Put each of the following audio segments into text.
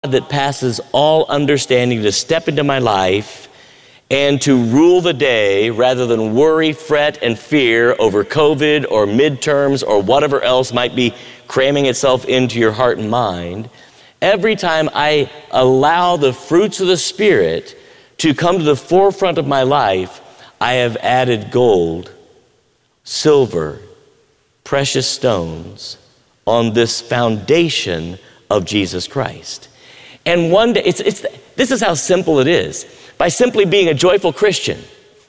that passes all understanding to step into my life and to rule the day rather than worry, fret, and fear over COVID or midterms or whatever else might be cramming itself into your heart and mind. Every time I allow the fruits of the Spirit to come to the forefront of my life, I have added gold, silver, precious stones on this foundation of Jesus Christ. And one day, this is how simple it is. By simply being a joyful Christian,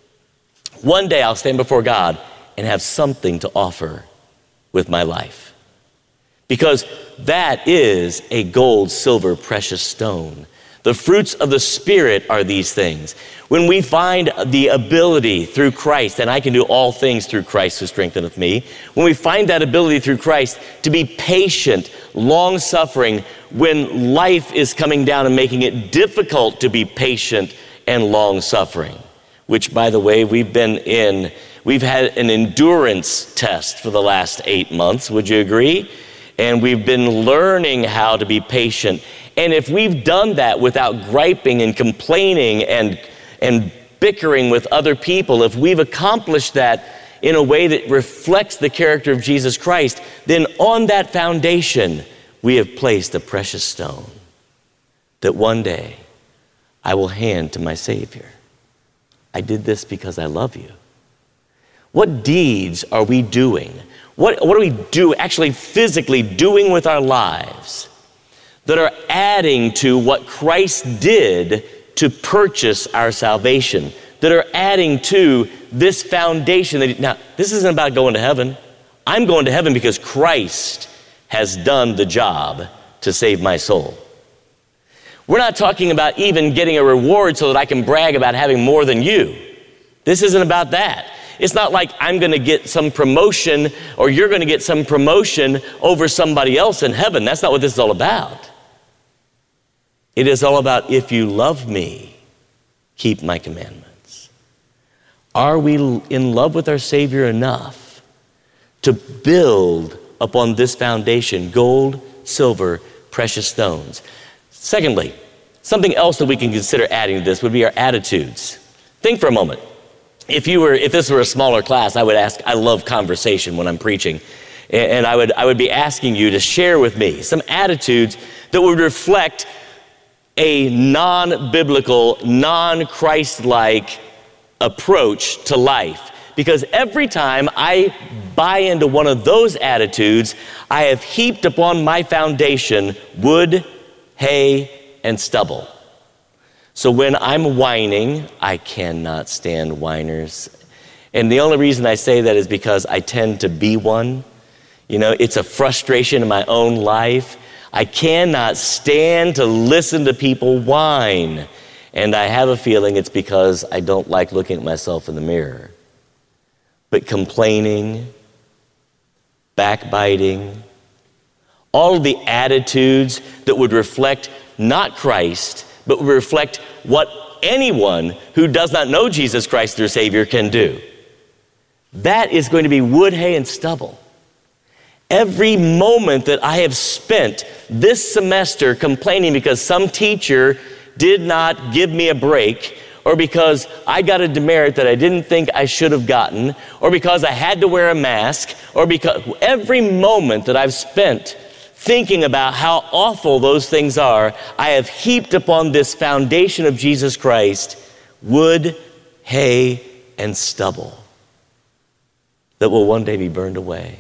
one day I'll stand before God and have something to offer with my life. Because that is a gold, silver, precious stone. The fruits of the Spirit are these things. When we find the ability through Christ, and I can do all things through Christ who strengtheneth me, when we find that ability through Christ to be patient, long-suffering, when life is coming down and making it difficult to be patient and long-suffering, which, by the way, we've had an endurance test for the last 8 months, would you agree? And we've been learning how to be patient. And if we've done that without griping and complaining and bickering with other people, if we've accomplished that in a way that reflects the character of Jesus Christ, then on that foundation, we have placed a precious stone that one day I will hand to my Savior. I did this because I love you. What deeds are we doing? What do we do, actually physically doing with our lives that are adding to what Christ did to purchase our salvation, that are adding to this foundation? Now, this isn't about going to heaven. I'm going to heaven because Christ has done the job to save my soul. We're not talking about even getting a reward so that I can brag about having more than you. This isn't about that. It's not like I'm going to get some promotion or you're going to get some promotion over somebody else in heaven. That's not what this is all about. It is all about, if you love me, keep my commandments. Are we in love with our Savior enough to build upon this foundation, gold, silver, precious stones? Secondly, something else that we can consider adding to this would be our attitudes. Think for a moment. If this were a smaller class, I would ask, I love conversation when I'm preaching, and I would be asking you to share with me some attitudes that would reflect a non-biblical, non-Christ-like approach to life. Because every time I buy into one of those attitudes, I have heaped upon my foundation wood, hay, and stubble. So when I'm whining, I cannot stand whiners. And the only reason I say that is because I tend to be one. You know, it's a frustration in my own life. I cannot stand to listen to people whine. And I have a feeling it's because I don't like looking at myself in the mirror. But complaining, backbiting, all of the attitudes that would reflect not Christ, but would reflect what anyone who does not know Jesus Christ, their Savior, can do. That is going to be wood, hay, and stubble. Every moment that I have spent this semester complaining because some teacher did not give me a break, or because I got a demerit that I didn't think I should have gotten, or because I had to wear a mask, or because every moment that I've spent thinking about how awful those things are, I have heaped upon this foundation of Jesus Christ wood, hay, and stubble that will one day be burned away.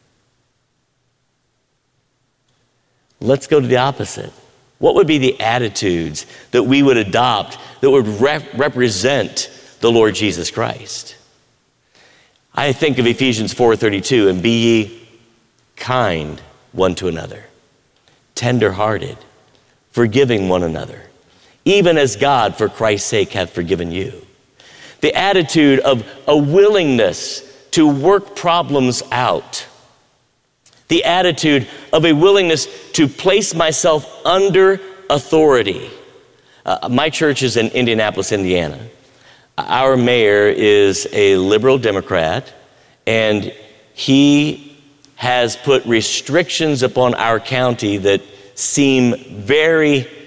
Let's go to the opposite. What would be the attitudes that we would adopt that would represent the Lord Jesus Christ? I think of Ephesians 4:32, and be ye kind one to another, tender-hearted, forgiving one another, even as God for Christ's sake hath forgiven you. The attitude of a willingness to work problems out. The attitude of a willingness to place myself under authority. My church is in Indianapolis, Indiana. Our mayor is a liberal Democrat, and he has put restrictions upon our county that seem very